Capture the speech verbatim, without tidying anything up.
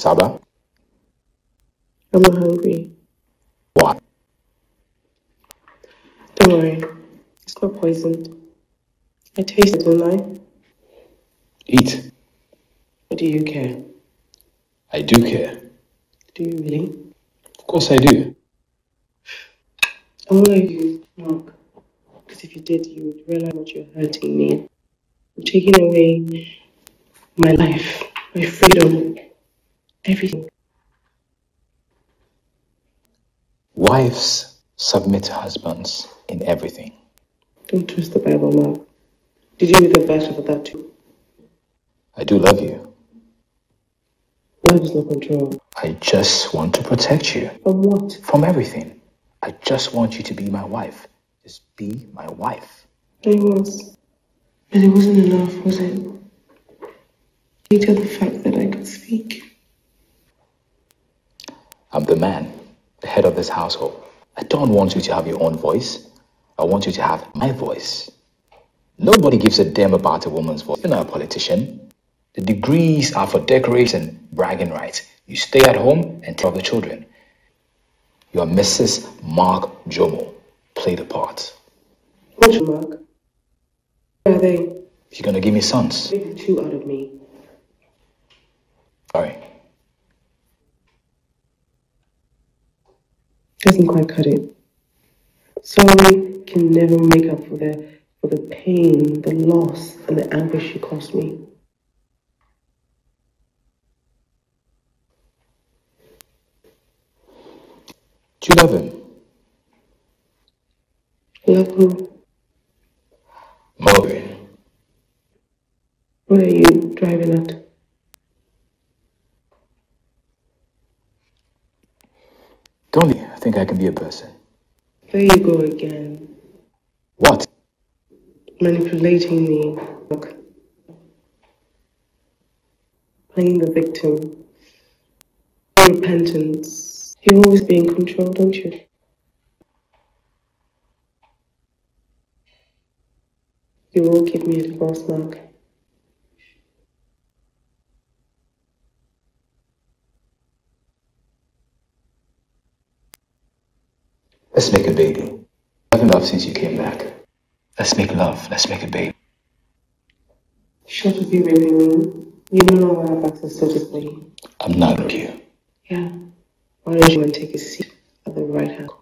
Saba? I'm not hungry. Why? Don't worry. It's not poisoned. I taste it, don't I? Eat. What do you care? I do care. Do you really? Of course I do. I won't let you, Mark. Because if you did, you would realize what you're hurting me. You're taking away my life, my freedom, everything. Wives submit to husbands in everything. Don't twist the Bible, Mark. Did you read the verse of that too? I do love you. Love is no control. I just want to protect you. From what? From everything. I just want you to be my wife. Just be my wife. It was. But it wasn't enough, was it? Later, the fact that I could speak. I'm the man, the head of this household. I don't want you to have your own voice. I want you to have my voice. Nobody gives a damn about a woman's voice. You're not a politician. The degrees are for decoration and bragging rights. You stay at home and take care of the children. You are Missus Mark Jomo. Play the part. Which Mark? Where are they? You're gonna give me sons. Maybe two out of me. Sorry. Doesn't quite cut it. Sorry can never make up for the for the pain, the loss, and the anguish you caused me. Do you love him? Love who? Marvin. What are you driving at? Don't you think I can be a person? There you go again. What? Manipulating me. Look. Playing the victim. Repentance. You always be in control, don't you? You will give me a divorce, Mark. Let's make a baby. I haven't loved since you came back. Let's make love. Let's make a baby. Short of you raping me, you no longer have access to this body. I'm not with you. Yeah. Why don't you go and take a seat at the right hand?